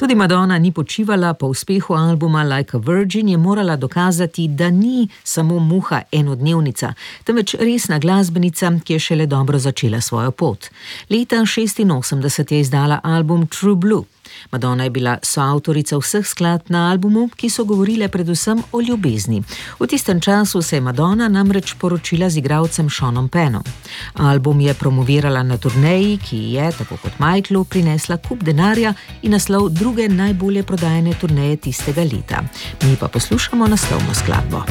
Tudi Madonna ni počivala. Po uspehu albuma Like a Virgin je morala dokazati, da ni samo muha enodnevnica, temveč resna glasbenica, ki je šele dobro začela svojo pot. Leta 1986 je izdala album True Blue. Madonna je bila soavtorica vseh skladb na albumu, ki so govorile predvsem o ljubezni. V tistem času se je Madonna namreč poročila z igralcem Seanom Pennom. Album je promovirala na turneji, ki je, tako kot Michaelu, prinesla kup denarja in naslov druge najbolje prodajane turneje tistega leta. Mi pa poslušamo naslovno skladbo.